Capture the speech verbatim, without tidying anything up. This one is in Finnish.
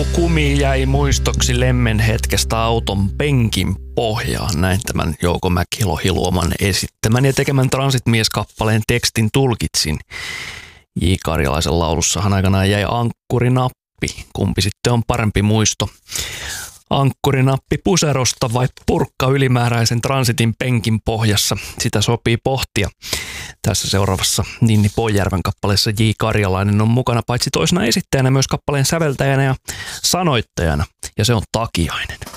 Joulukumi jäi muistoksi lemmen hetkestä auton penkin pohjaan. Näin tämän Jouko Mäkilo-Hiluoman esittämän ja tekemän Transitmies-kappaleen tekstin tulkitsin. J. Karjalaisen laulussahan aikanaan jäi ankkurinappi. Kumpi sitten on parempi muisto? Ankkurinappi puserosta vai purkka ylimääräisen transitin penkin pohjassa? Sitä sopii pohtia. Tässä seuraavassa Ninni Poijärven kappaleessa J. Karjalainen on mukana paitsi toisena esittäjänä myös kappaleen säveltäjänä ja sanoittajana. Ja se on Takiainen.